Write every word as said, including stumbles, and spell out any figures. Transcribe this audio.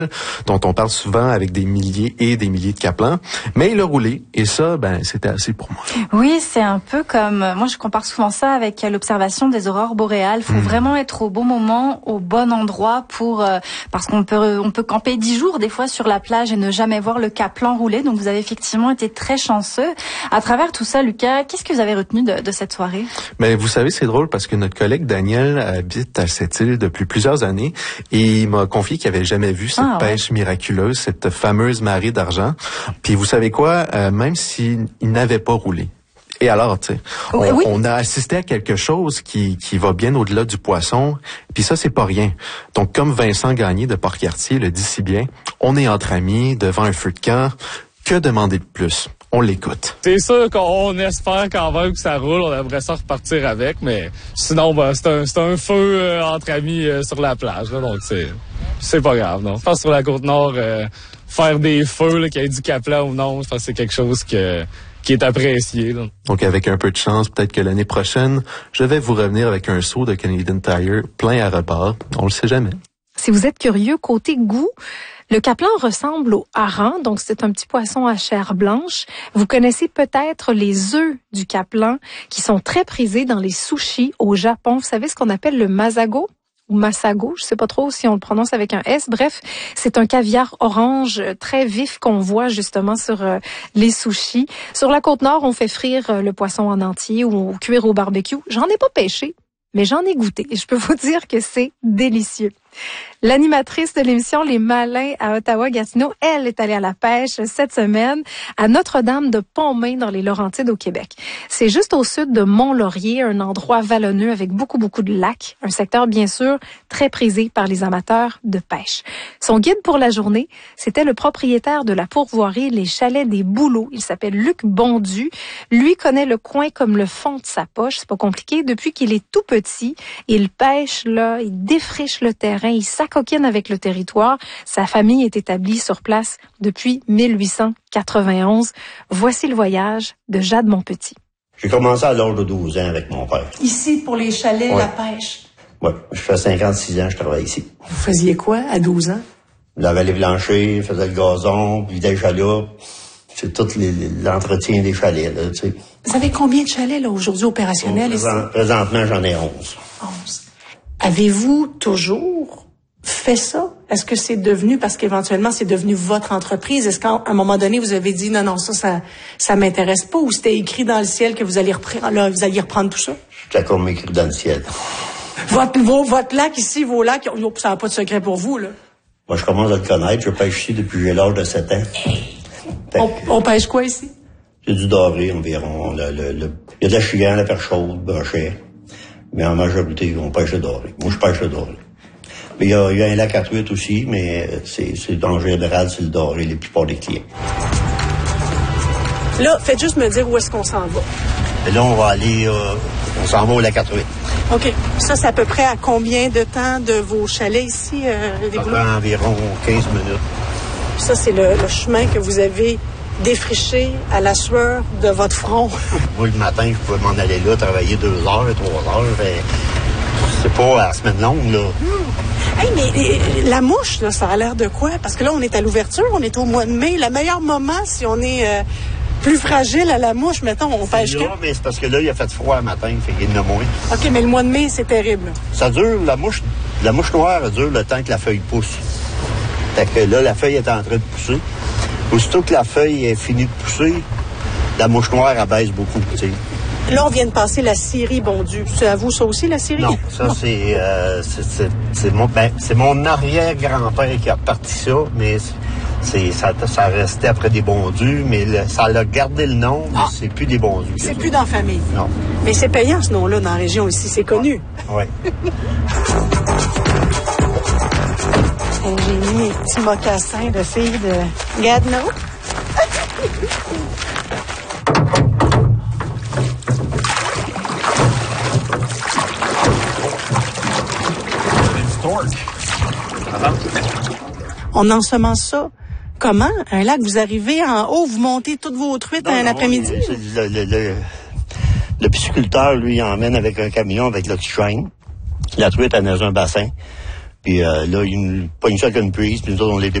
dont on parle souvent avec des milliers et des milliers de capelans, mais il a roulé et ça, ben c'était assez pour moi. Oui, c'est un peu comme, moi je compare souvent ça avec l'observation des aurores boréales. Il faut mmh. vraiment être au bon moment, au bon endroit pour, euh, parce qu'on peut, on peut camper dix jours des fois sur la plage et ne jamais voir le caplan rouler. Donc vous avez effectivement été très chanceux. À travers tout ça, Lucas, qu'est-ce que vous avez retenu de, de cette soirée? Mais vous savez, c'est drôle parce que notre collègue Daniel habite à cette île depuis plusieurs années et il m'a confié qu'il avait jamais vu cette ah, pêche ouais. miraculeuse, cette fameuse marée d'argent. Puis vous savez quoi, euh, même s'il n'avait pas roulé. Et alors, tu sais, on, oui. on a assisté à quelque chose qui qui va bien au-delà du poisson. Puis ça, c'est pas rien. Donc, comme Vincent Gagné de Port-Cartier le dit si bien, on est entre amis devant un feu de camp. Que demander de plus? On l'écoute. C'est sûr qu'on espère quand même que ça roule. On aimerait ça repartir avec, mais sinon, ben, c'est un, c'est un feu euh, entre amis euh, sur la plage. Là, donc, c'est c'est pas grave. Non, je pense que sur la Côte-Nord, euh, faire des feux, là, qu'il y ait du caplan ou non, je pense que c'est quelque chose que, qui est apprécié. Là. Donc, avec un peu de chance, peut-être que l'année prochaine, je vais vous revenir avec un seau de Canadian Tire plein à rebord. On le sait jamais. Si vous êtes curieux, côté goût, le caplan ressemble au hareng, donc c'est un petit poisson à chair blanche. Vous connaissez peut-être les œufs du caplan qui sont très prisés dans les sushis au Japon. Vous savez ce qu'on appelle le masago ou masago, je sais pas trop si on le prononce avec un S. Bref, c'est un caviar orange très vif qu'on voit justement sur euh, les sushis. Sur la Côte-Nord, on fait frire euh, le poisson en entier ou cuire au barbecue. J'en ai pas pêché, mais j'en ai goûté et je peux vous dire que c'est délicieux. L'animatrice de l'émission Les Malins à Ottawa-Gatineau, elle est allée à la pêche cette semaine à Notre-Dame de Pontmain dans les Laurentides au Québec. C'est juste au sud de Mont-Laurier, un endroit vallonneux avec beaucoup, beaucoup de lacs. Un secteur, bien sûr, très prisé par les amateurs de pêche. Son guide pour la journée, c'était le propriétaire de la pourvoirie Les Chalets des Bouleaux. Il s'appelle Luc Bondu. Lui connaît le coin comme le fond de sa poche. C'est pas compliqué. Depuis qu'il est tout petit, il pêche là, il défriche le terrain, il s'acoquine avec le territoire. Sa famille est établie sur place depuis mille huit cent quatre-vingt-onze. Voici le voyage de Jade Monpetit. J'ai commencé à l'âge de douze ans avec mon père. Ici, pour les chalets, ouais. la pêche? Oui, je fais cinquante-six ans, je travaille ici. Vous faisiez quoi à douze ans? Je lavais les planchers, faisais le gazon, vidais les chaloupes. C'est tout les, l'entretien des chalets, là, tu sais. Vous avez combien de chalets, là, aujourd'hui, opérationnels? Bon, présent, présentement, j'en ai onze. onze. Avez-vous toujours fait ça? Est-ce que c'est devenu, parce qu'éventuellement, c'est devenu votre entreprise? Est-ce qu'à un moment donné, vous avez dit, non, non, ça, ça, ça m'intéresse pas, ou c'était écrit dans le ciel que vous alliez reprendre, là, vous alliez reprendre tout ça? C'était comme écrit dans le ciel. Votre, vos, votre lac ici, vos lacs, ça n'a pas de secret pour vous, là? Moi, je commence à le connaître. Je pêche ici depuis j'ai l'âge de sept ans. On, on pêche quoi ici? C'est du doré environ. Le, le, le, il y a de la chienne, la perche chaude, brochet. Mais en majorité, on pêche le doré. Moi, je pêche le doré. Mais il y a, il y a un lac à truite aussi, mais c'est, c'est en général, c'est le doré, les plupart des clients. Là, faites juste me dire où est-ce qu'on s'en va. Et là, on va aller, euh, on s'en va au lac à truite. OK. Ça, c'est à peu près à combien de temps de vos chalets ici, euh, des Bouleaux? Ça prend environ quinze minutes. Ça, c'est le, le chemin que vous avez défriché à la sueur de votre front. Moi, le matin, je pouvais m'en aller là, travailler deux heures, trois heures. Et c'est pas à la semaine longue, là. Mmh. Hey, mais la mouche, là, ça a l'air de quoi? Parce que là, on est à l'ouverture, on est au mois de mai. Le meilleur moment, si on est euh, plus fragile à la mouche, mettons, on pêche là, mais c'est parce que là, il a fait froid le matin, fait qu'il y en a moins. OK, mais le mois de mai, c'est terrible. Ça dure, la mouche, la mouche noire, elle dure le temps que la feuille pousse. Fait que là, la feuille est en train de pousser. Aussitôt que la feuille est finie de pousser, la mouche noire abaisse beaucoup, tu sais. Là, on vient de passer la scierie Bondu. C'est à vous, ça aussi, la scierie? Non, ça, non. C'est, euh, c'est, c'est, c'est, mon, ben, c'est mon arrière-grand-père qui a parti ça, mais c'est, ça, ça restait après des Bondus, mais le, ça a gardé le nom, mais ah. c'est plus des Bondus. C'est plus dans la famille? Non. Mais c'est payant, ce nom-là, dans la région ici, c'est connu. Oui. J'ai mis mes petits mocassins de filles de Gatineau. On ensemence ça. Comment? Un lac, vous arrivez en haut, vous montez toutes vos truites non, un non, après-midi? Le, le, le, le pisciculteur, lui, il emmène avec un camion avec l'oxygène. La truite, elle est dans un bassin. Puis euh, là, il y a une pogne ça avec une prise, puis nous autres, on l'était